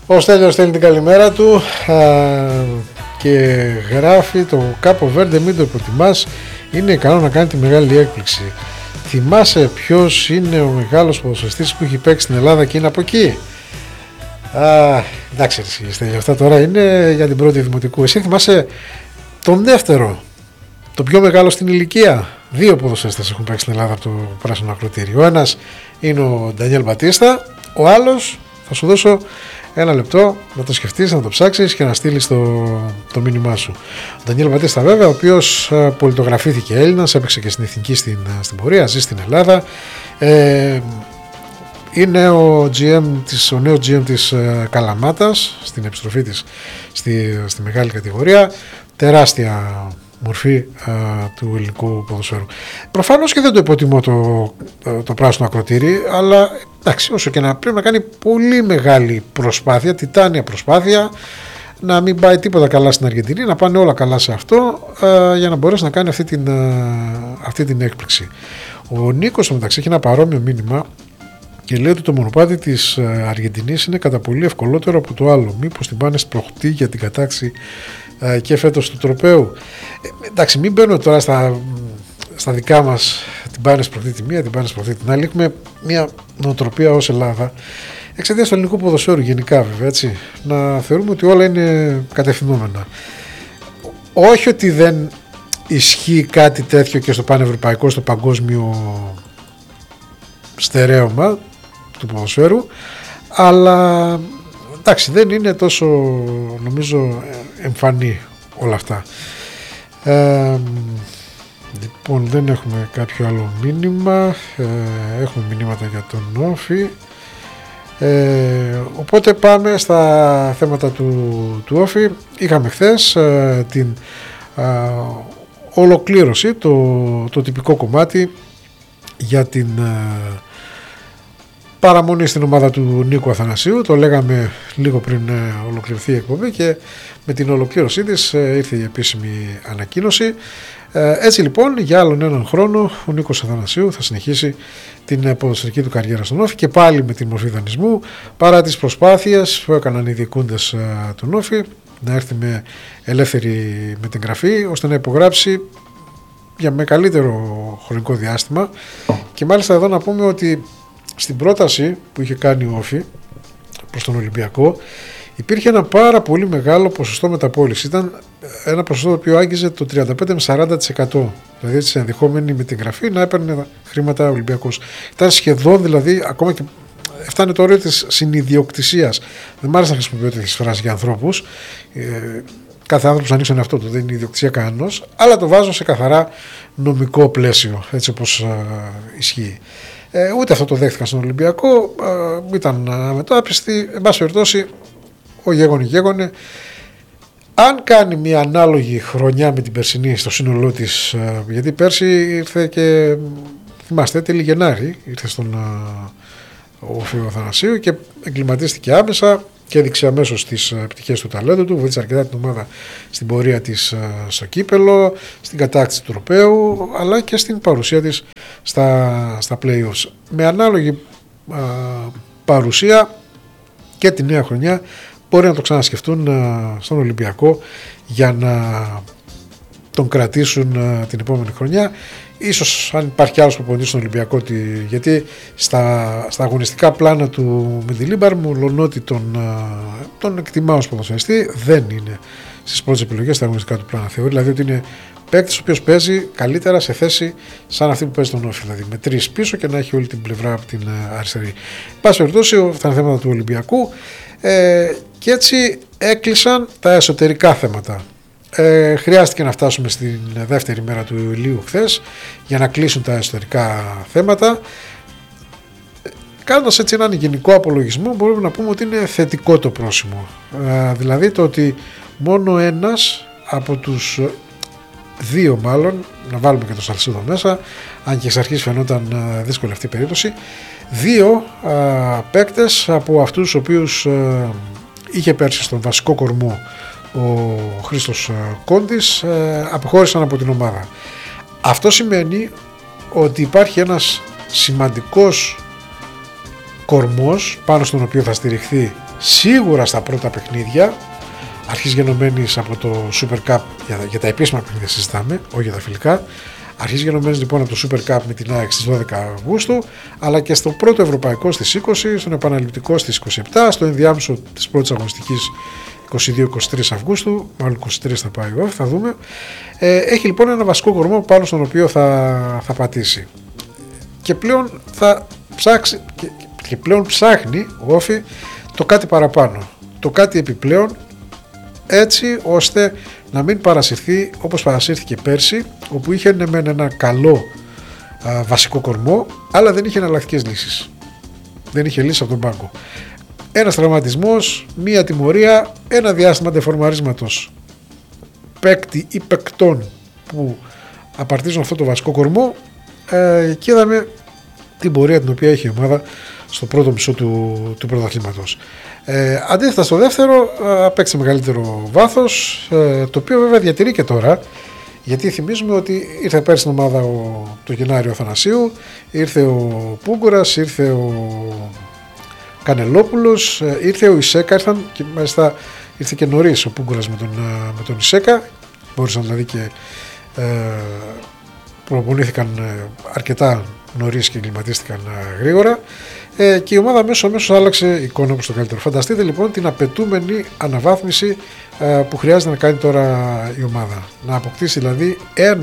Ο Στέλιος στέλνει την καλημέρα του και γράφει: το Capo Verde μην το υποτιμάς, είναι ικανό να κάνει τη μεγάλη έκπληξη. Θυμάσαι ποιος είναι ο μεγάλος ποδοσφαιριστής που έχει παίξει στην Ελλάδα και είναι από εκεί? Εντάξει, Στέλιο, αυτά τώρα είναι για την πρώτη δημοτικού. Εσύ θυμάσαι τον δεύτερο, το πιο μεγάλο στην ηλικία? Δύο ποδοσφαιριστές έχουν παίξει στην Ελλάδα από το πράσινο ακροτήριο. Ο ένας είναι ο Ντανιέλ Μπατίστα, ο άλλος θα σου δώσω ένα λεπτό να το σκεφτείς, να το ψάξεις και να στείλεις το μήνυμά σου. Ο Ντανιέλ Μπατίστα, βέβαια, ο οποίος πολιτογραφήθηκε Έλληνας, έπαιξε και στην εθνική στην πορεία, ζει στην Ελλάδα. Είναι ο νέος GM της Καλαμάτας στην επιστροφή της στη μεγάλη κατηγορία. Τεράστια μορφή του ελληνικού ποδοσφαίρου. Προφανώς και δεν το υποτιμώ το πράσινο ακροτήρι, αλλά εντάξει, όσο και να πρέπει να κάνει πολύ μεγάλη προσπάθεια, τιτάνια προσπάθεια, να μην πάει τίποτα καλά στην Αργεντινή, να πάνε όλα καλά σε αυτό, για να μπορέσει να κάνει αυτή την έκπληξη. Ο Νίκος μεταξύ έχει ένα παρόμοιο μήνυμα και λέει ότι το μονοπάτι της Αργεντινής είναι κατά πολύ ευκολότερο από το άλλο. Μήπως την πάνε σπροχτή για την κατάξη και φέτος του τροπαίου? Εντάξει, μην μπαίνουμε τώρα στα δικά μας, την πάνε σπροχτή τη μία, την πάνε σπροχτή την άλλη. Έχουμε μια νοοτροπία ως Ελλάδα, εξαιτίας του ελληνικού ποδοσφαίρου γενικά βέβαια, έτσι, να θεωρούμε ότι όλα είναι κατευθυνόμενα. Όχι ότι δεν ισχύει κάτι τέτοιο και στο πανευρωπαϊκό, στο παγκόσμιο στερέωμα του ποδοσφαίρου, αλλά εντάξει, δεν είναι τόσο, νομίζω, εμφανή όλα αυτά. Λοιπόν, δεν έχουμε κάποιο άλλο μήνυμα, έχουμε μηνύματα για τον Όφη, οπότε πάμε στα θέματα του Όφη. Είχαμε χθες την ολοκλήρωση, το τυπικό κομμάτι για την παραμονή στην ομάδα του Νίκου Αθανασίου. Το λέγαμε λίγο πριν ολοκληρωθεί η εκπομπή και με την ολοκλήρωσή της ήρθε η επίσημη ανακοίνωση. Έτσι λοιπόν, για άλλον έναν χρόνο ο Νίκος Αθανασίου θα συνεχίσει την ποδοσφαιρική του καριέρα στον Όφη και πάλι με την μορφή δανεισμού, παρά τις προσπάθειες που έκαναν οι διοικούντες του Όφη να έρθει με ελεύθερη μετεγγραφή ώστε να υπογράψει για μεγαλύτερο χρονικό διάστημα. Και μάλιστα εδώ να πούμε ότι στην πρόταση που είχε κάνει ο Όφη προς τον Ολυμπιακό υπήρχε ένα πάρα πολύ μεγάλο ποσοστό μεταπώληση. Ήταν ένα ποσοστό το οποίο άγγιζε το 35 με 40%. Δηλαδή έτσι ενδεχόμενη με την γραφή να έπαιρνε χρήματα ο Ολυμπιακός. Ήταν σχεδόν, δηλαδή, ακόμα και φτάνει το όριο της συνειδιοκτησίας. Δεν μ' άρεσε να χρησιμοποιώ τέτοιες φράσεις για ανθρώπους. Κάθε άνθρωπος ανοίξει τον εαυτό του, δεν είναι ιδιοκτησία κανένας, αλλά το βάζω σε καθαρά νομικό πλαίσιο, έτσι όπως ισχύει. Ούτε αυτό το δέχτηκαν στον Ολυμπιακό, ήταν αμετάπιστη. Εν πάση περιπτώσει, ο γέγονε. Αν κάνει μια ανάλογη χρονιά με την περσινή στο σύνολό της, γιατί πέρσι ήρθε και, θυμάστε, τέλη Γενάρη, ήρθε στον Όφη Αθανασίου και εγκληματίστηκε άμεσα και έδειξε αμέσως τις επιτυχίες του ταλέντου του, βοήθησε αρκετά την ομάδα στην πορεία της στο κύπελο, στην κατάκτηση του τροπαίου, αλλά και στην παρουσία της στα play-offs. Με ανάλογη παρουσία και τη νέα χρονιά μπορεί να το ξανασκεφτούν στον Ολυμπιακό για να τον κρατήσουν την επόμενη χρονιά. Ίσως αν υπάρχει άλλος προπονητής στον Ολυμπιακό, γιατί στα αγωνιστικά πλάνα του Μεντιλίμπαρ μου λένε ότι τον εκτιμάω ως ποδοσφαιριστή, δεν είναι στις πρώτες επιλογές στα αγωνιστικά του πλάνα. Θεωρεί δηλαδή ότι είναι παίκτης ο οποίος παίζει καλύτερα σε θέση σαν αυτή που παίζει τον Όφη, δηλαδή με τρεις πίσω και να έχει όλη την πλευρά από την αριστερή. Πάση περιπτώσει, αυτά είναι θέματα του Ολυμπιακού, και έτσι έκλεισαν τα εσωτερικά θέματα. Χρειάστηκε να φτάσουμε στην δεύτερη μέρα του Ιουλίου χθες για να κλείσουν τα εσωτερικά θέματα. Κάνοντας έτσι έναν γενικό απολογισμό, μπορούμε να πούμε ότι είναι θετικό το πρόσημο. Δηλαδή το ότι μόνο ένας από τους δύο, μάλλον, να βάλουμε και το Σαλσίδο μέσα, αν και εξ αρχής φαινόταν δύσκολη αυτή η περίπτωση, δύο παίκτες από αυτούς τους οποίους είχε πέρσει στον βασικό κορμό ο Χρήστος Κόντης, αποχώρησαν από την ομάδα. Αυτό σημαίνει ότι υπάρχει ένας σημαντικός κορμός πάνω στον οποίο θα στηριχθεί σίγουρα στα πρώτα παιχνίδια, αρχής γενομένης από το Super Cup, για τα επίσημα παιχνίδια συζητάμε, όχι για τα φιλικά. Αρχής γενομένης λοιπόν από το Super Cup με την ΑΕΚ στις 12 Αυγούστου, αλλά και στο πρώτο ευρωπαϊκό στις 20, στον επαναληπτικό στις 27, στο ενδιάμεσο της πρώτης αγωνιστικής 22-23 Αυγούστου, μάλλον 23 θα πάει ο, θα δούμε. Έχει λοιπόν ένα βασικό κορμό πάνω στον οποίο θα πατήσει. Και πλέον θα ψάξει, και πλέον ψάχνει ο Όφη το κάτι παραπάνω, το κάτι επιπλέον, έτσι ώστε να μην παρασυρθεί όπως παρασύρθηκε πέρσι, όπου είχε μεν ένα καλό βασικό κορμό, αλλά δεν είχε εναλλακτικές λύσεις. Δεν είχε λύσεις από τον πάγκο. Ένας τραυματισμός, μία τιμωρία, ένα διάστημα ντεφορμαρίσματος παίκτη ή παικτών που απαρτίζουν αυτό το βασικό κορμό, και είδαμε την πορεία την οποία έχει η ομάδα στο πρώτο μισό του πρωταθλήματος. Αντίθετα στο δεύτερο παίξει μεγαλύτερο βάθος, το οποίο βέβαια διατηρεί και τώρα, γιατί θυμίζουμε ότι ήρθε πέρσι στην ομάδα το Γενάριο Αθανασίου, ήρθε ο Πούγκουρας, ήρθε ο Κανελόπουλος, ήρθε ο Ισέκα, ήρθαν και μάλιστα ήρθε και νωρίς ο Πούγκουρας με τον Ισέκα, μπόρεσαν δηλαδή και προπονήθηκαν αρκετά νωρίς και εγκληματίστηκαν γρήγορα, και η ομάδα αμέσως άλλαξε εικόνα προς το καλύτερο. Φανταστείτε λοιπόν την απαιτούμενη αναβάθμιση που χρειάζεται να κάνει τώρα η ομάδα. Να αποκτήσει δηλαδή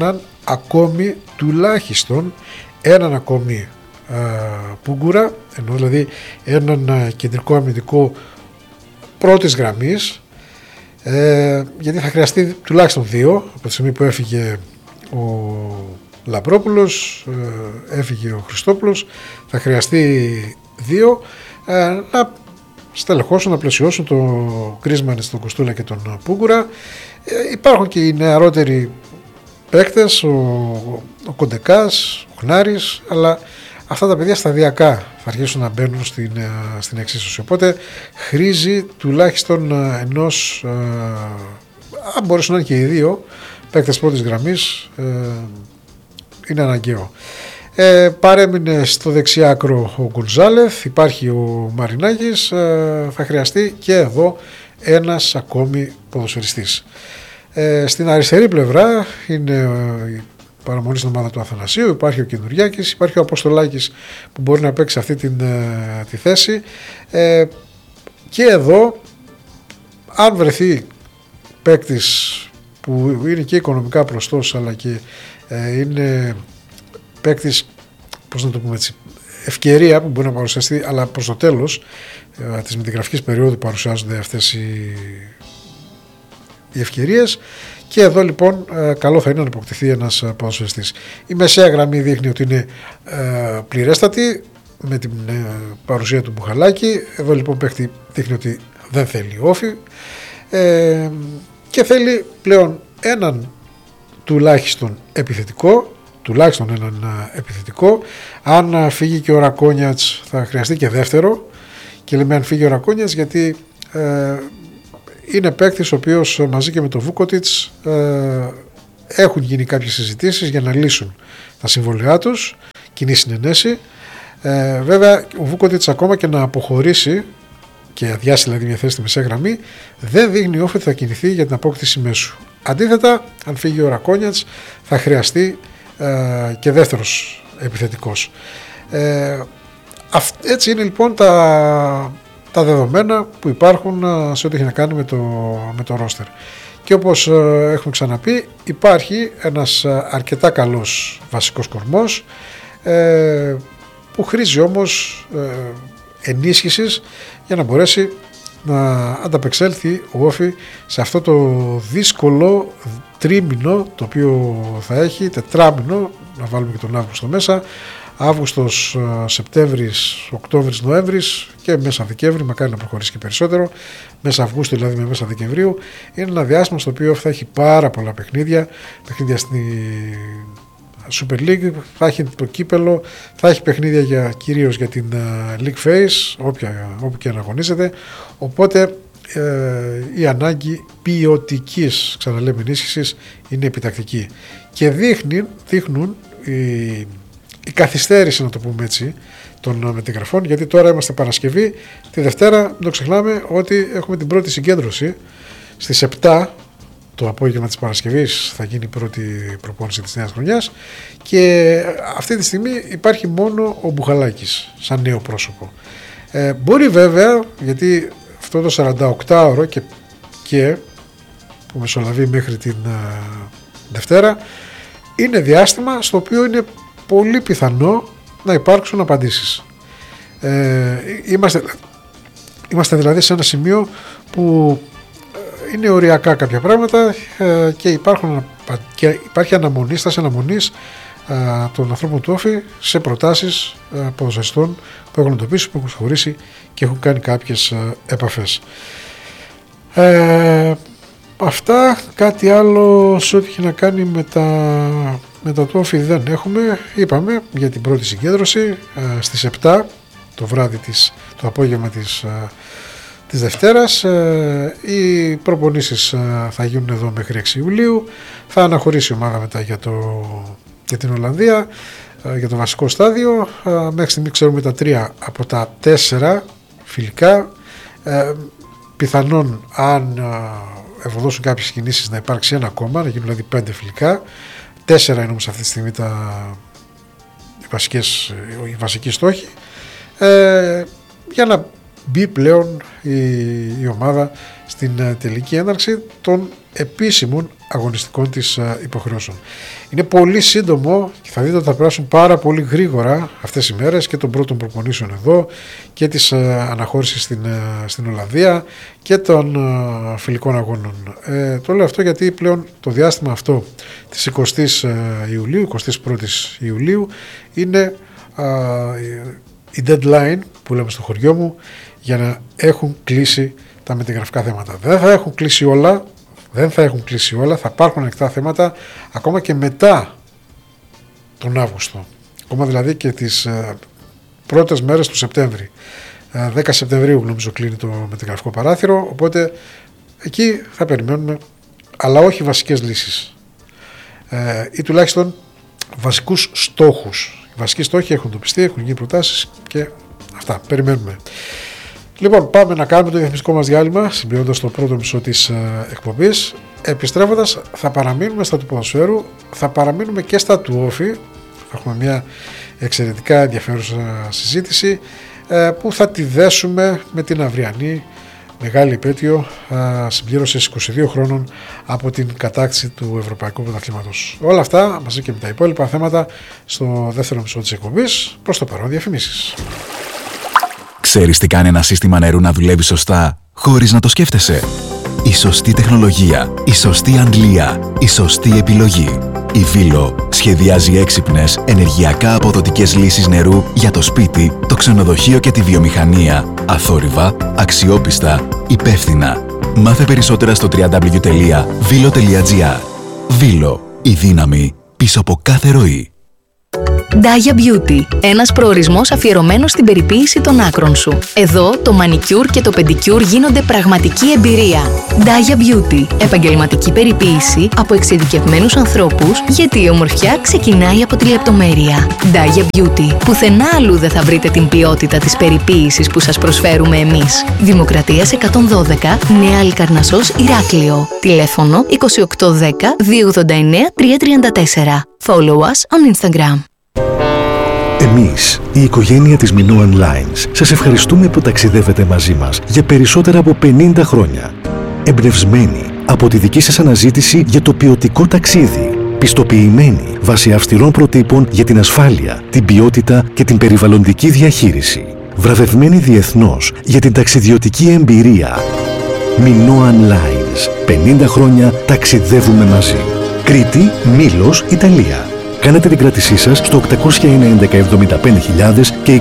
τουλάχιστον έναν ακόμη Πούγκουρα, ενώ δηλαδή έναν κεντρικό αμυντικό πρώτης γραμμής, γιατί θα χρειαστεί τουλάχιστον δύο από τη στιγμή που έφυγε ο Λαμπρόπουλος, έφυγε ο Χριστόπουλος, θα χρειαστεί δύο να στελεχώσουν, να πλαισιώσουν το Γκρίσμαν, τον Κοστούλα και τον Πούγκουρα. Υπάρχουν και οι νεαρότεροι παίκτες, ο Κοντεκάς, ο Χνάρης, αλλά αυτά τα παιδιά σταδιακά θα αρχίσουν να μπαίνουν στην εξίσωση. Οπότε χρήζει τουλάχιστον ενός, αν μπορέσουν να είναι και οι δύο παίκτες πρώτης γραμμής, είναι αναγκαίο. Παρέμεινε στο δεξιά άκρο ο Γκονζάλεθ, υπάρχει ο Μαρινάκης, θα χρειαστεί και εδώ ένας ακόμη ποδοσφαιριστής. Στην αριστερή πλευρά είναι η παραμονή στην ομάδα του Αθανασίου, υπάρχει ο Καινουριάκης, υπάρχει ο Αποστολάκης που μπορεί να παίξει αυτή τη θέση, και εδώ αν βρεθεί παίκτης που είναι και οικονομικά προστός αλλά και είναι παίκτης, πώς να το πούμε έτσι, ευκαιρία που μπορεί να παρουσιαστεί, αλλά προς το τέλος της μεταγραφικής περίοδου παρουσιάζονται αυτές οι ευκαιρίες, και εδώ λοιπόν καλό θα είναι να αποκτηθεί ένας ποδοσφαιριστής. Η μεσαία γραμμή δείχνει ότι είναι πληρέστατη με την παρουσία του Μπουχαλάκη. Εδώ λοιπόν παίκτη δείχνει ότι δεν θέλει Όφη, και θέλει πλέον έναν τουλάχιστον έναν επιθετικό. Αν φύγει και ο Ρακόνιατς θα χρειαστεί και δεύτερο, και λέμε αν φύγει ο Ρακόνιατς γιατί είναι παίκτης ο οποίος μαζί και με τον Βούκοτιτς έχουν γίνει κάποιες συζητήσεις για να λύσουν τα συμβολιά τους, κοινή συνενέση. Βέβαια ο Βούκοτιτς ακόμα και να αποχωρήσει και αδειάσει δηλαδή μια θέση στη μεσαία γραμμή, δεν δείχνει ότι θα κινηθεί για την απόκτηση μέσου. Αντίθετα, αν φύγει ο Ρακόνιατς θα χρειαστεί και δεύτερος επιθετικός. Έτσι είναι λοιπόν τα δεδομένα που υπάρχουν σε ό,τι έχει να κάνει με το ρόστερ. Και όπως έχουμε ξαναπεί, υπάρχει ένας αρκετά καλός βασικός κορμός, που χρήζει όμως ενίσχυσης για να μπορέσει να ανταπεξέλθει ο Όφη σε αυτό το δύσκολο τρίμηνο το οποίο θα έχει, τετράμηνο, να βάλουμε και τον Αύγουστο μέσα, Αύγουστος, Σεπτέμβρης, Οκτώβρης, Νοέμβρης και μέσα Δεκέμβρη, μακάρι να προχωρήσει και περισσότερο, μέσα Αυγούστου δηλαδή με μέσα Δεκεμβρίου. Είναι ένα διάστημα στο οποίο θα έχει πάρα πολλά παιχνίδια στη Super League, θα έχει το κύπελο, θα έχει παιχνίδια κυρίως για την League Phase, όπου και αναγωνίζεται, οπότε η ανάγκη ποιοτικής, ξαναλέμε, ενίσχυσης είναι επιτακτική, και δείχνουν η καθυστέρηση, να το πούμε έτσι, των μεταγραφών, γιατί τώρα είμαστε Παρασκευή. Τη Δευτέρα, μην το ξεχνάμε, ότι έχουμε την πρώτη συγκέντρωση στις 7 το απόγευμα της Παρασκευής θα γίνει η πρώτη προπόνηση της νέας χρονιάς και αυτή τη στιγμή υπάρχει μόνο ο Μπουχαλάκης σαν νέο πρόσωπο. Μπορεί βέβαια, γιατί αυτό το 48ωρο και που μεσολαβεί μέχρι την Δευτέρα είναι διάστημα στο οποίο είναι πολύ πιθανό να υπάρξουν απαντήσεις. Είμαστε δηλαδή σε ένα σημείο που είναι οριακά κάποια πράγματα και υπάρχει στάση αναμονής των ανθρώπων του Όφη σε προτάσεις ποδοσφαιριστών που έχουν εντοπίσει, που έχουν χωρίσει και έχουν κάνει κάποιες επαφές. Αυτά, κάτι άλλο σε ό,τι έχει να κάνει με τα του Όφη δεν έχουμε. Είπαμε για την πρώτη συγκέντρωση στις 7 το βράδυ το απόγευμα της Δευτέρας. Οι προπονήσεις θα γίνουν εδώ μέχρι 6 Ιουλίου. Θα αναχωρήσει η ομάδα μετά για την Ολλανδία, για το βασικό στάδιο. Μέχρι στιγμή ξέρουμε τα 3 από τα 4 φιλικά. Πιθανόν αν ευωδώσουν κάποιες κινήσεις να υπάρξει ένα ακόμα, να γίνουν δηλαδή 5 φιλικά. 4 είναι όμως αυτή τη στιγμή οι βασικοί στόχοι, για να μπει πλέον η ομάδα στην τελική έναρξη των επίσημων αγωνιστικών της υποχρεώσεων. Είναι πολύ σύντομο και θα δείτε ότι θα περάσουν πάρα πολύ γρήγορα αυτές οι μέρες και των πρώτων προπονήσεων εδώ και της αναχώρησης στην Ολλανδία και των φιλικών αγώνων. Το λέω αυτό γιατί πλέον το διάστημα αυτό της 20ης Ιουλίου, 21ης Ιουλίου είναι η deadline που λέμε στο χωριό μου για να έχουν κλείσει τα μεταγραφικά θέματα. Δεν θα έχουν κλείσει όλα, θα υπάρχουν ανοιχτά θέματα ακόμα και μετά τον Αύγουστο. Ακόμα δηλαδή και τις πρώτες μέρες του Σεπτέμβρη. 10 Σεπτεμβρίου νομίζω κλείνει το μεταγραφικό παράθυρο, οπότε εκεί θα περιμένουμε, αλλά όχι βασικές λύσεις. Ή τουλάχιστον βασικούς στόχους. Οι βασικοί στόχοι έχουν εντοπιστεί, έχουν γίνει προτάσεις και αυτά. Περιμένουμε. Λοιπόν, πάμε να κάνουμε το διαφημιστικό μας διάλειμμα, συμπληρώνοντας το πρώτο μισό της εκπομπής. Επιστρέφοντας, θα παραμείνουμε στα του ποδοσφαίρου, θα παραμείνουμε και στα του Όφη. Θα έχουμε μια εξαιρετικά ενδιαφέρουσα συζήτηση που θα τη δέσουμε με την αυριανή μεγάλη επέτειο συμπλήρωσης 22 χρόνων από την κατάκτηση του Ευρωπαϊκού Πρωταθλήματος. Όλα αυτά μαζί και με τα υπόλοιπα θέματα στο δεύτερο μισό της εκπομπής. Προς το παρόν, διαφημίσεις. Ξέρεις τι κάνει ένα σύστημα νερού να δουλεύει σωστά χωρίς να το σκέφτεσαι? Η σωστή τεχνολογία, η σωστή αντλία, η σωστή επιλογή. Η Βίλο σχεδιάζει έξυπνες, ενεργειακά αποδοτικές λύσεις νερού για το σπίτι, το ξενοδοχείο και τη βιομηχανία. Αθόρυβα, αξιόπιστα, υπεύθυνα. Μάθε περισσότερα στο www.vilo.gr. Βίλο, η δύναμη πίσω από κάθε ροή. Daya Beauty. Ένας προορισμός αφιερωμένος στην περιποίηση των άκρων σου. Εδώ το μανικιούρ και το πεντικιούρ γίνονται πραγματική εμπειρία. Daya Beauty. Επαγγελματική περιποίηση από εξειδικευμένους ανθρώπους, γιατί η ομορφιά ξεκινάει από τη λεπτομέρεια. Daya Beauty. Πουθενά αλλού δεν θα βρείτε την ποιότητα της περιποίησης που σας προσφέρουμε εμείς. Δημοκρατίας 112, Νέα Αλικαρνασσός, Ηράκλειο. Τηλέφωνο 2810 289 334. Follow us on Instagram. Εμείς, η οικογένεια της Minoan Lines, σας ευχαριστούμε που ταξιδεύετε μαζί μας για περισσότερα από 50 χρόνια. Εμπνευσμένοι από τη δική σας αναζήτηση για το ποιοτικό ταξίδι. Πιστοποιημένοι βάσει αυστηρών προτύπων για την ασφάλεια, την ποιότητα και την περιβαλλοντική διαχείριση. Βραβευμένοι διεθνώς για την ταξιδιωτική εμπειρία. Minoan Lines. 50 χρόνια ταξιδεύουμε μαζί. Κρήτη, Μήλος, Ιταλία. Κάνετε την κράτησή σας στο 800-11-75.000 και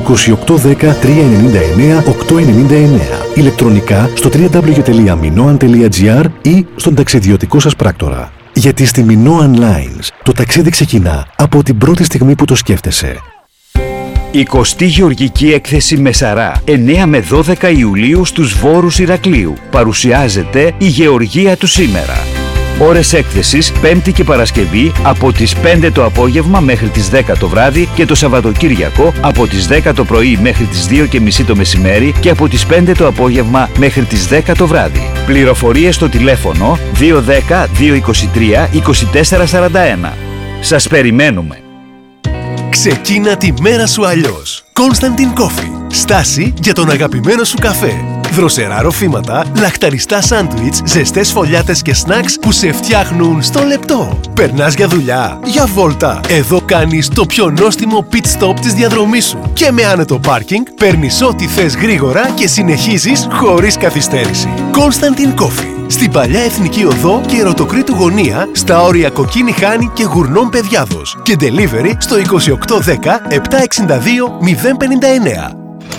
2810-399-899. Ηλεκτρονικά στο www.minoan.gr ή στον ταξιδιωτικό σας πράκτορα. Γιατί στη Minoan Lines το ταξίδι ξεκινά από την πρώτη στιγμή που το σκέφτεσαι. 20η Γεωργική Έκθεση Μεσαρά, 9 με 12 Ιουλίου στους Βόρους Ηρακλείου. Παρουσιάζεται η Γεωργία του σήμερα. Ώρες έκθεσης Πέμπτη και Παρασκευή από τις 5 το απόγευμα μέχρι τις 10 το βράδυ και το Σαββατοκύριακο από τις 10 το πρωί μέχρι τις 2:30 το μεσημέρι και από τις 5 το απόγευμα μέχρι τις 10 το βράδυ. Πληροφορίες στο τηλέφωνο 210 223 2441. Σας περιμένουμε. Ξεκίνα τη μέρα σου αλλιώς. Constantin Coffee. Στάση για τον αγαπημένο σου καφέ. Δροσερά ροφήματα, λαχταριστά σάντουιτς, ζεστές φωλιάτες και σνακς που σε φτιάχνουν στο λεπτό. Περνάς για δουλειά, για βόλτα. Εδώ κάνεις το πιο νόστιμο pit stop της διαδρομής σου. Και με άνετο πάρκινγκ παίρνεις ό,τι θες γρήγορα και συνεχίζεις χωρίς καθυστέρηση. Constantin Coffee. Στην Παλιά Εθνική Οδό και Ερωτοκρήτου Γωνία, στα όρια Κοκκίνη Χάνη και Γουρνών Παιδιάδος. Και delivery στο 2810 762 059.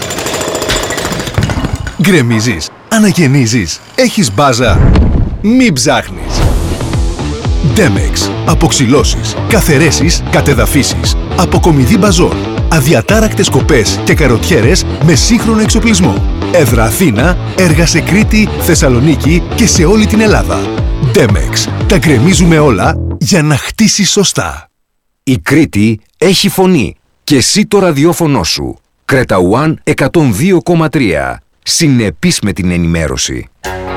Γκρεμίζεις, αναγεννίζεις, έχεις μπάζα. Μην ψάχνεις. Demex. Αποξυλώσεις, καθαιρέσεις, κατεδαφίσεις, αποκομιδή μπαζών, αδιατάρακτες κοπές και καροτιέρες με σύγχρονο εξοπλισμό. Έδρα Αθήνα, έργα σε Κρήτη, Θεσσαλονίκη και σε όλη την Ελλάδα. Demex. Τα γκρεμίζουμε όλα για να χτίσεις σωστά. Η Κρήτη έχει φωνή και εσύ το ραδιόφωνο σου. Κρέτα One 102,3. Συνεπής με την ενημέρωση.